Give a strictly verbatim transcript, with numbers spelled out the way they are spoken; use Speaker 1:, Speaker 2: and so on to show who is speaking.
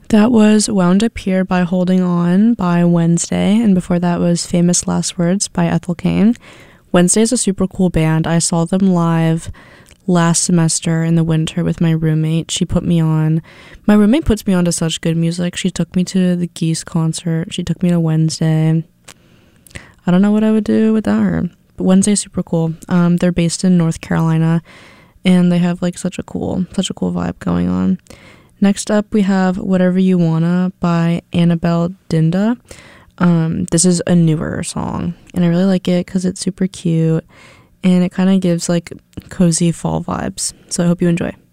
Speaker 1: That was Wound Up Here by Holding On by Wednesday, and before that was Famous Last Words by Ethel Cain. Wednesday is a super cool band. I saw them live last semester in the winter with my roommate. She put me on. My roommate puts me on to such good music. She took me to the Geese concert. She took me to Wednesday. I don't know what I would do without her. But Wednesday's super cool. Um, they're based in North Carolina, and they have like such a cool, such a cool vibe going on. Next up, we have Whatever You Wanna by Annabelle Dinda. Um, this is a newer song, and I really like it because it's super cute, and it kind of gives like cozy fall vibes. So I hope you enjoy.